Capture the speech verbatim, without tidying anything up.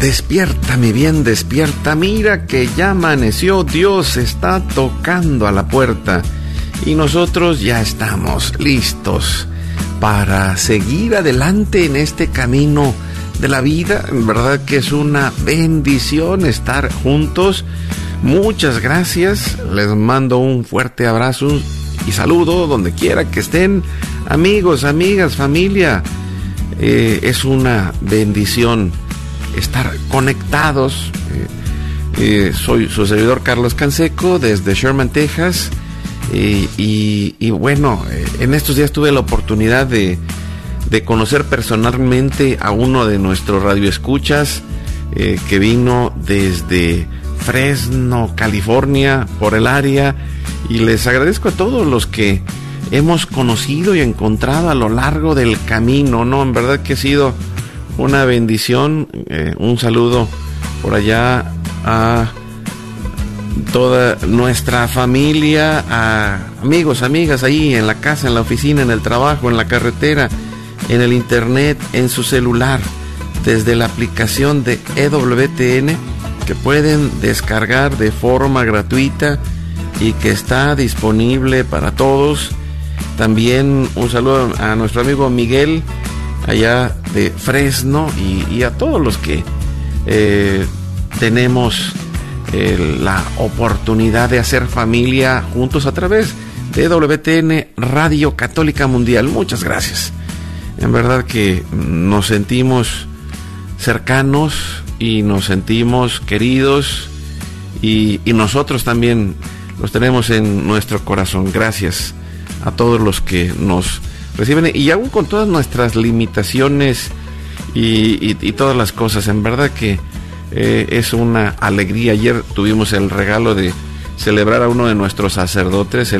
Despierta, mi bien, despierta, mira que ya amaneció, Dios está tocando a la puerta y nosotros ya estamos listos para seguir adelante en este camino de la vida. En verdad que es una bendición estar juntos. Muchas gracias, les mando un fuerte abrazo y saludo donde quiera que estén, amigos, amigas, familia. Eh, es una bendición estar conectados. Eh, eh, soy su servidor Carlos Canseco desde Sherman, Texas. Eh, y, y bueno, eh, en estos días tuve la oportunidad de, de conocer personalmente a uno de nuestros radioescuchas eh, que vino desde Fresno, California, por el área, y les agradezco a todos los que hemos conocido y encontrado a lo largo del camino, ¿no? En verdad que ha sido una bendición. Eh, un saludo por allá a toda nuestra familia, a amigos, amigas ahí en la casa, en la oficina, en el trabajo, en la carretera, en el internet, en su celular, desde la aplicación de E W T N, que pueden descargar de forma gratuita y que está disponible para todos. También un saludo a nuestro amigo Miguel allá de Fresno y, y a todos los que eh, tenemos eh, la oportunidad de hacer familia juntos a través de E W T N Radio Católica Mundial. Muchas gracias. En verdad que nos sentimos cercanos y nos sentimos queridos y, y nosotros también los tenemos en nuestro corazón. Gracias a todos los que nos reciben y aún con todas nuestras limitaciones y, y, y todas las cosas. En verdad que eh, es una alegría. Ayer tuvimos el regalo de celebrar a uno de nuestros sacerdotes, el